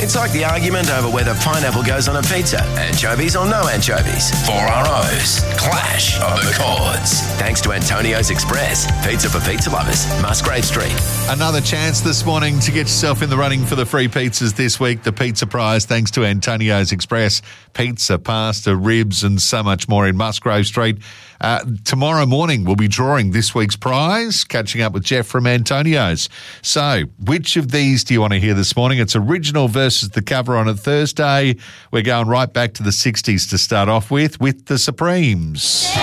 It's like the argument over whether pineapple goes on a pizza, anchovies or no anchovies. 4RO's Clash of the Chords. Thanks to Antonio's Express, pizza for pizza lovers, Musgrave Street. Another chance this morning to get yourself in the running for the free pizzas this week. The pizza prize, thanks to Antonio's Express. Pizza, pasta, ribs and so much more in Musgrave Street. Tomorrow morning we'll be drawing this week's prize, catching up with Jeff from Antonio's. So, which of these do you want to hear this morning? It's original versus the cover on a Thursday. We're going right back to the 60s to start off with The Supremes.